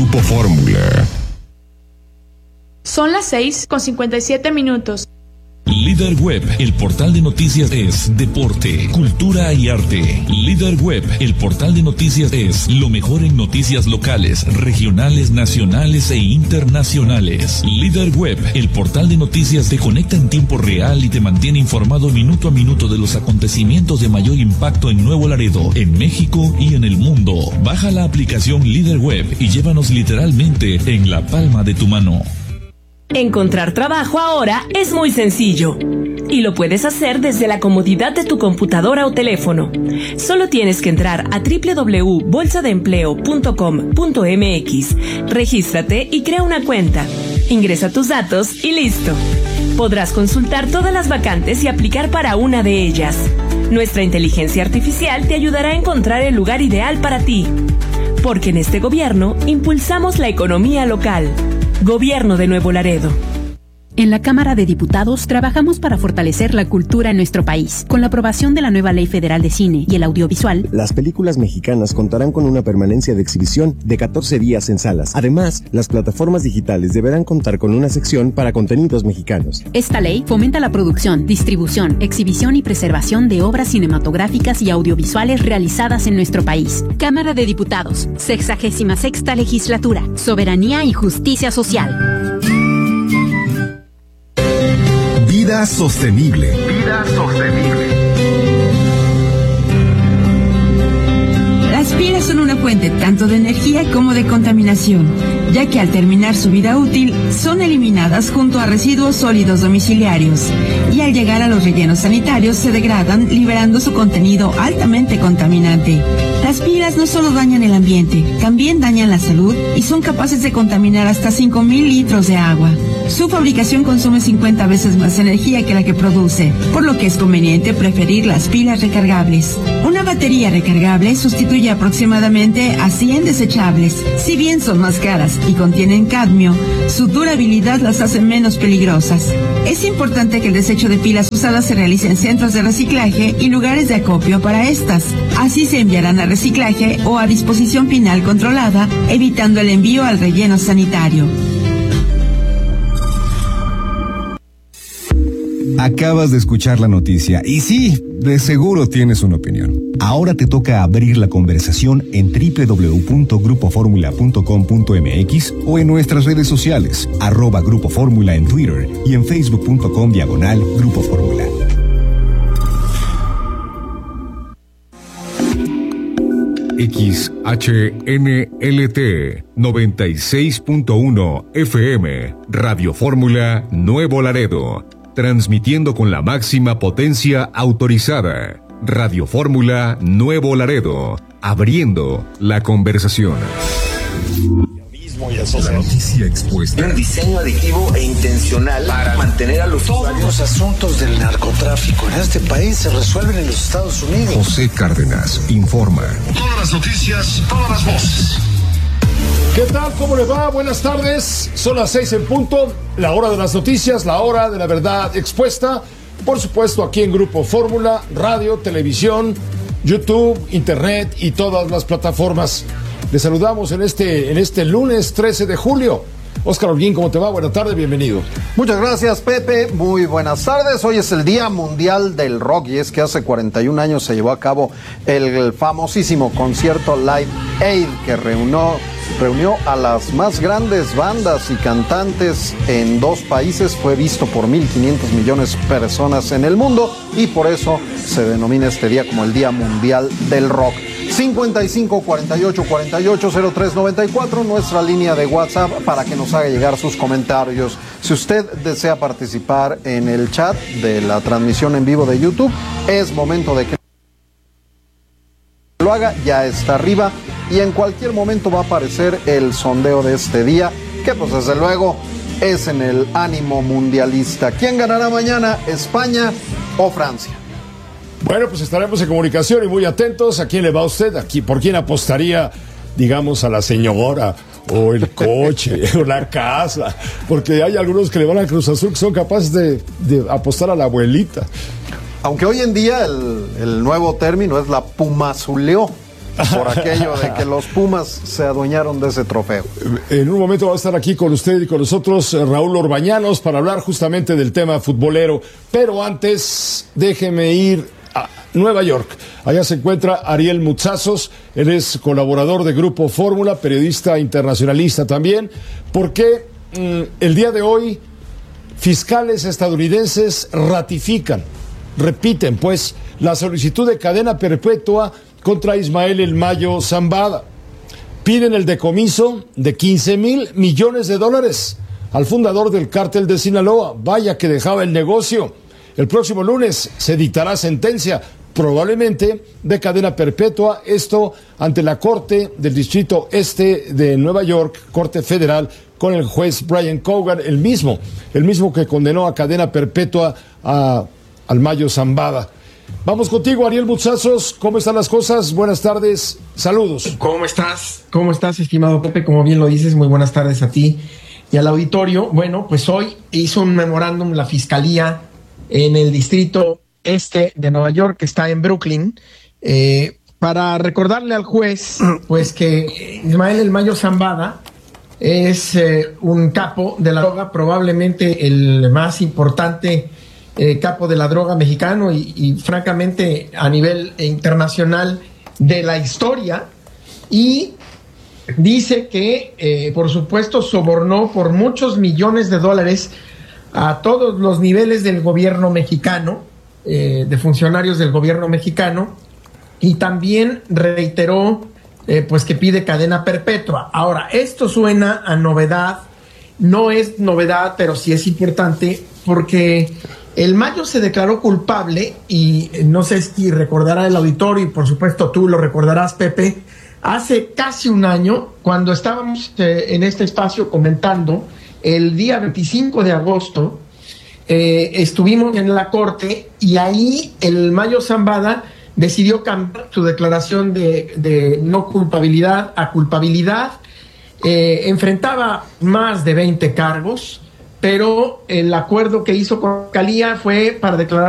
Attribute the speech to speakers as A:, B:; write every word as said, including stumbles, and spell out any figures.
A: Grupo Fórmula.
B: Son las seis con cincuenta y siete minutos.
C: Líder Web, el portal de noticias es deporte, cultura y arte. Líder Web, el portal de noticias es lo mejor en noticias locales, regionales, nacionales e internacionales. Líder Web, el portal de noticias te conecta en tiempo real y te mantiene informado minuto a minuto de los acontecimientos de mayor impacto en Nuevo Laredo, en México y en el mundo. Baja la aplicación Líder Web y llévanos literalmente en la palma de tu mano.
D: Encontrar trabajo ahora es muy sencillo y lo puedes hacer desde la comodidad de tu computadora o teléfono. Solo tienes que entrar a doble u doble u doble u punto bolsa de empleo punto com punto m x, regístrate y crea una cuenta. Ingresa tus datos y listo. Podrás consultar todas las vacantes y aplicar para una de ellas. Nuestra inteligencia artificial te ayudará a encontrar el lugar ideal para ti. Porque en este gobierno impulsamos la economía local. Gobierno de Nuevo Laredo.
E: En la Cámara de Diputados trabajamos para fortalecer la cultura en nuestro país. Con la aprobación de la nueva Ley Federal de Cine y el Audiovisual,
F: las películas mexicanas contarán con una permanencia de exhibición de catorce días en salas. Además, las plataformas digitales deberán contar con una sección para contenidos mexicanos.
E: Esta ley fomenta la producción, distribución, exhibición y preservación de obras cinematográficas y audiovisuales realizadas en nuestro país. Cámara de Diputados, sexagésima sexta legislatura, soberanía y justicia social.
A: Vida sostenible.
G: Vida sostenible.
H: Las pilas son una fuente tanto de energía como de contaminación, ya que al terminar su vida útil son eliminadas junto a residuos sólidos domiciliarios y al llegar a los rellenos sanitarios se degradan liberando su contenido altamente contaminante. Las pilas no solo dañan el ambiente, también dañan la salud y son capaces de contaminar hasta cinco mil litros de agua. Su fabricación consume cincuenta veces más energía que la que produce, por lo que es conveniente preferir las pilas recargables. Una batería recargable sustituye aproximadamente a cien desechables. Si bien son más caras y contienen cadmio, su durabilidad las hace menos peligrosas. Es importante que el desecho de pilas usadas se realice en centros de reciclaje y lugares de acopio para estas. Así se enviarán a reciclaje o a disposición final controlada, evitando el envío al relleno sanitario.
A: Acabas de escuchar la noticia y sí, de seguro tienes una opinión. Ahora te toca abrir la conversación en doble u doble u doble u punto grupo fórmula punto com punto m x o en nuestras redes sociales, arroba Grupo Fórmula en Twitter y en facebook punto com diagonal Grupo Fórmula.
I: X H N L T noventa y seis punto uno F M, Radio Fórmula Nuevo Laredo. Transmitiendo con la máxima potencia autorizada. Radio Fórmula Nuevo Laredo. Abriendo la conversación.
A: La noticia expuesta.
J: Un diseño adictivo e intencional para mantener a los
K: Todos
J: usuarios.
K: los asuntos del narcotráfico en este país se resuelven en los Estados Unidos.
A: José Cárdenas informa.
G: Todas las noticias, todas las voces.
L: ¿Qué tal? ¿Cómo le va? Buenas tardes. Son las seis en punto, la hora de las noticias, la hora de la verdad expuesta. Por supuesto, aquí en Grupo Fórmula, radio, televisión, YouTube, internet y todas las plataformas. Les saludamos en este, en este lunes trece de julio. Óscar Holguín, ¿cómo te va? Buenas tardes, bienvenido.
M: Muchas gracias, Pepe. Muy buenas tardes. Hoy es el Día Mundial del Rock y es que hace cuarenta y un años se llevó a cabo el famosísimo concierto Live Aid que reunió, reunió a las más grandes bandas y cantantes en dos países. Fue visto por mil quinientos millones de personas en el mundo y por eso se denomina este día como el Día Mundial del Rock. cincuenta y cinco, cuarenta y ocho, cuarenta y ocho, cero tres noventa y cuatro, nuestra línea de WhatsApp para que nos haga llegar sus comentarios. Si usted desea participar en el chat de la transmisión en vivo de YouTube, es momento de que lo haga, ya está arriba y en cualquier momento va a aparecer el sondeo de este día, que pues desde luego es en el ánimo mundialista. ¿Quién ganará mañana, España o Francia?
L: Bueno, pues estaremos en comunicación y muy atentos. ¿A quién le va usted? Aquí, ¿por quién apostaría, digamos, a la señora o el coche o la casa? Porque hay algunos que le van al Cruz Azul que son capaces de, de apostar a la abuelita.
M: Aunque hoy en día el, el nuevo término es la pumazuleó. por aquello de que los Pumas se adueñaron de ese trofeo.
L: En un momento va a estar aquí con usted y con nosotros Raúl Orbañanos para hablar justamente del tema futbolero. Pero antes, déjeme ir a Nueva York. Allá se encuentra Ariel Mutsazos, él es colaborador de Grupo Fórmula, periodista internacionalista también, porque mmm, el día de hoy fiscales estadounidenses ratifican, repiten pues, la solicitud de cadena perpetua contra Ismael El Mayo Zambada. Piden el decomiso de quince mil millones de dólares al fundador del cártel de Sinaloa. Vaya que dejaba el negocio. El próximo lunes se dictará sentencia, probablemente de cadena perpetua, esto ante la Corte del Distrito Este de Nueva York, Corte Federal, con el juez Brian Cogan, el mismo, el mismo que condenó a cadena perpetua a, al Mayo Zambada. Vamos contigo, Ariel Mutsazos. ¿Cómo están las cosas? Buenas tardes, saludos.
N: ¿Cómo estás? ¿Cómo estás, estimado Pepe? Como bien lo dices, muy buenas tardes a ti y al auditorio. Bueno, pues hoy hizo un memorándum la Fiscalía en el Distrito Este de Nueva York, que está en Brooklyn, eh, para recordarle al juez, pues, que Ismael El Mayo Zambada es eh, un capo de la droga, probablemente el más importante eh, capo de la droga mexicano y, y francamente a nivel internacional de la historia, y dice que eh, por supuesto sobornó por muchos millones de dólares a todos los niveles del gobierno mexicano, eh, de funcionarios del gobierno mexicano, y también reiteró eh, pues que pide cadena perpetua. Ahora, esto suena a novedad, no es novedad, pero sí es importante, porque el Mayo se declaró culpable, y no sé si recordará el auditorio, y por supuesto tú lo recordarás, Pepe, hace casi un año, cuando estábamos eh, en este espacio comentando, el día veinticinco de agosto, eh, estuvimos en la corte, y ahí el Mayo Zambada decidió cambiar su declaración de, de no culpabilidad a culpabilidad. Eh, enfrentaba más de veinte cargos, pero el acuerdo que hizo con la Fiscalía fue para declarar